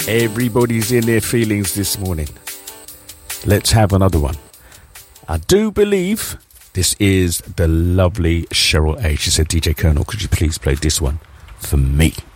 Everybody's in their feelings this morning. Let's have another one. I do believe this is the lovely Cheryl A. She said, DJ Colonel, could you please play this one for me?